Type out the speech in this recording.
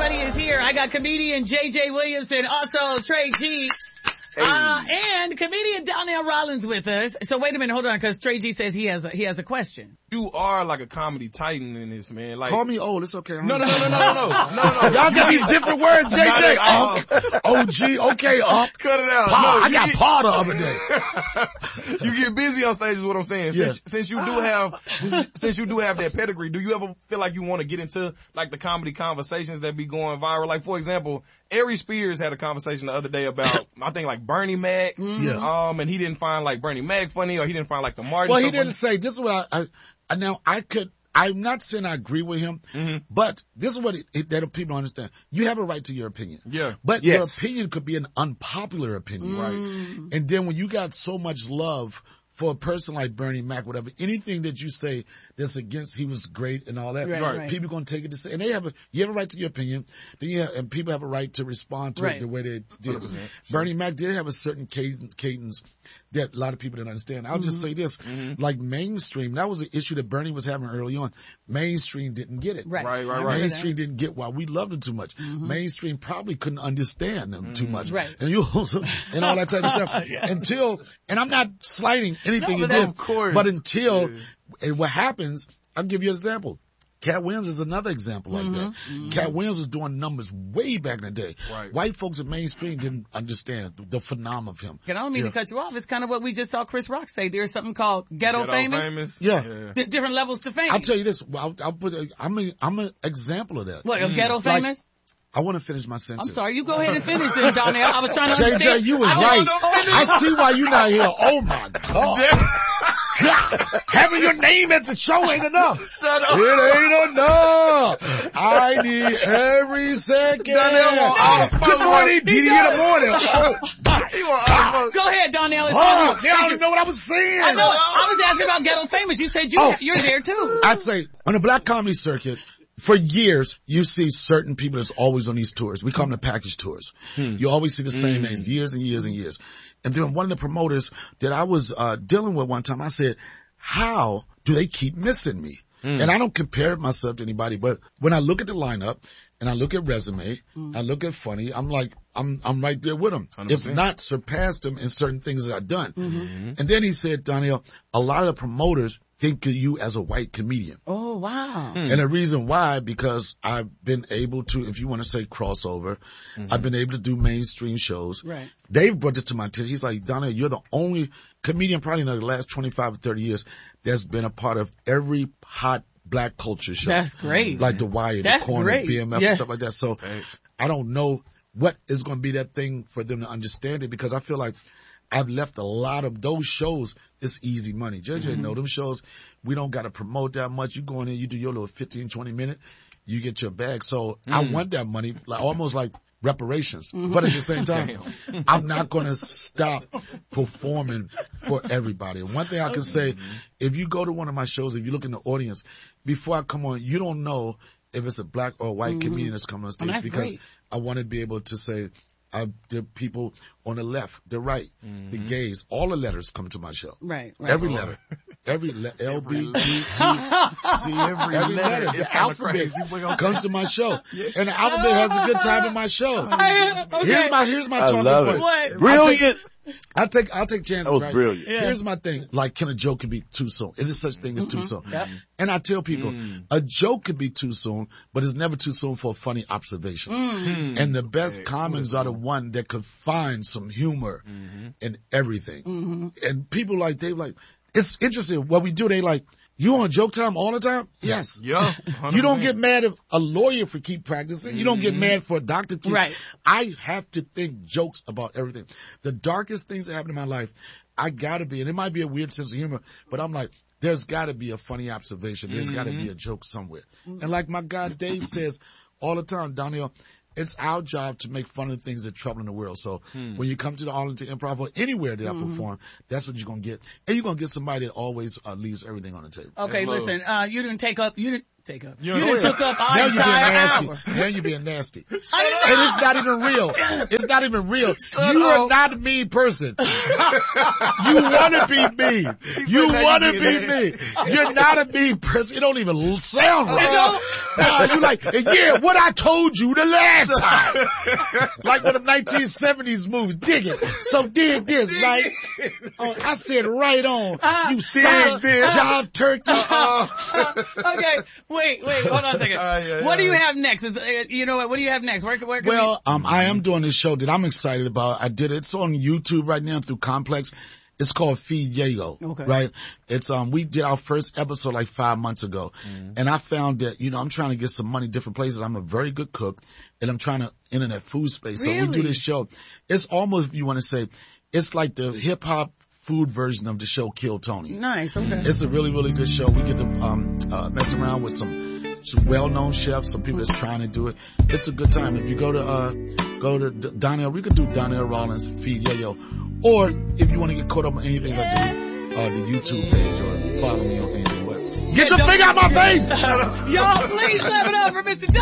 everybody is here. I got comedian J.J. Williamson, also Trey G. Hey. And comedian Donnell Rollins with us. So wait a minute, hold on, because Trey G says he has a question. You are like a comedy titan in this, man. Like, call me old. It's okay. No. Y'all got these different words, JJ. OG, okay, cut it out. I got Paul the other day. You get busy on stage is what I'm saying. Yeah. Since you do have that pedigree, do you ever feel like you want to get into like the comedy conversations that be going viral? Like, for example, Ari Spears had a conversation the other day about, I think, like Bernie Mac. Yeah. And he didn't find like Bernie Mac funny, or he didn't find like the Martin. Well, he didn't say, this is what I'm not saying I agree with him, but this is what that people understand. You have a right to your opinion. Yeah. But your opinion could be an unpopular opinion, right? And then when you got so much love for a person like Bernie Mac, whatever, anything that you say that's against, he was great and all that, right. People going to take it to say, and you have a right to your opinion, and people have a right to respond to it the way they did. Bernie Mac did have a certain cadence that a lot of people didn't understand. I'll just say this, like mainstream, that was an issue that Bernie was having early on. Mainstream didn't get it. Right. Mainstream didn't get why we loved him too much. Mainstream probably couldn't understand him too much. Right. And and all that type of stuff. Until, and I'm not slighting anything he did, of course. but until, and what happens, I'll give you an example. Cat Williams is another example like that. Cat Williams was doing numbers way back in the day. Right. White folks in mainstream didn't understand the phenomenon of him. I don't mean to cut you off. It's kind of what we just saw Chris Rock say. There's something called ghetto famous. Yeah. There's different levels to fame. I'll tell you this. I'm an example of that. What, of ghetto famous? I want to finish my sentence. I'm sorry. You go ahead and finish this, Donnell. I was trying to understand. JJ, you was right. I see why you're not here. Oh my God. God, having your name at the show ain't enough. Shut up. It ain't enough. I need every second. Good morning, Didi in the morning. Go ahead, Donnell. I don't know what I was saying. I know. I was asking about ghetto famous. You said you're there too. I say, on the black comedy circuit, for years, you see certain people that's always on these tours. We call them the package tours. You always see the same names, years and years and years. And then one of the promoters that I was dealing with one time, I said, how do they keep missing me? And I don't compare myself to anybody, but when I look at the lineup and I look at resume, I look at funny, I'm like, I'm right there with them. 100%. If not, surpassed them in certain things that I've done. And then he said, Donnell, a lot of the promoters think of you as a white comedian. Oh, wow. And the reason why, because I've been able to, if you want to say crossover, I've been able to do mainstream shows. Right. Dave brought this to my attention. He's like, Donnell, you're the only comedian probably in the last 25 or 30 years that's been a part of every hot black culture show. That's great. Like The Wire, The Corner, BMF, and stuff like that. So I don't know what is going to be that thing for them to understand it, because I feel like I've left a lot of those shows. It's easy money. JJ know them shows. We don't got to promote that much. You go in there, you do your little 15, 20 minute, you get your bag. So I want that money, like almost like reparations. But at the same time, I'm not going to stop performing for everybody. And one thing I can say, if you go to one of my shows, if you look in the audience, before I come on, you don't know if it's a black or white comedian that's coming on stage, because I want to be able to say, the people on the left, the right, the gays, all the letters come to my show. Right. Every letter. Every L, B, G, T, C, every letter. The alphabet comes to my show. And the alphabet has a good time in my show. Here's my talking point. Brilliant. I'll take chances. That was right? brilliant. Yeah. Here's my thing. Like, can a joke can be too soon? Is there such thing as too soon? And I tell people, a joke could be too soon, but it's never too soon for a funny observation. And the best comics are the one that could find some humor in everything. And people like, they like, it's interesting what we do. They like, you on joke time all the time? Yes. Yeah. You don't get mad if a lawyer for keep practicing. You don't get mad for a doctor. Right. I have to think jokes about everything. The darkest things that happen in my life, I gotta be, and it might be a weird sense of humor, but I'm like, there's gotta be a funny observation. There's gotta be a joke somewhere. And like my guy Dave says all the time, Donnell, it's our job to make fun of the things that are troubling the world. So when you come to the Arlington Improv or anywhere that I perform, that's what you're going to get. And you're going to get somebody that always leaves everything on the table. Okay, listen, you didn't take up, take up. You done took up our entire hour. Now you're being nasty. And it's not even real. It's not even real. You are not a mean person. You want to be mean. You want to be mean. You're not a mean person. It don't even sound right. You like, yeah, what I told you the last time. Like one of the 1970s movies. Dig it. So dig this, right? Oh, I said right on. You dig this. Job turkey. Okay, wait, hold on a second. What do you have next? You know what do you have next? Where can I am doing this show that I'm excited about. I did it. It's on YouTube right now through Complex. It's called Feed Yayo. Okay. Right? It's, we did our first episode like 5 months ago. And I found that, I'm trying to get some money different places. I'm a very good cook and I'm trying to internet food space. Really? So we do this show. It's almost, if you want to say, it's like the hip hop food version of the show Kill Tony. Nice. Okay. It's a really, really good show. We get to, mess around with some well-known chefs, some people that's trying to do it. It's a good time. If you go to Donnell, we could do Donnell Rawlings Feed Yayo. Or if you want to get caught up on anything like the YouTube page or follow me on anything. Get your finger out my face! Y'all, please clap it up for Mr.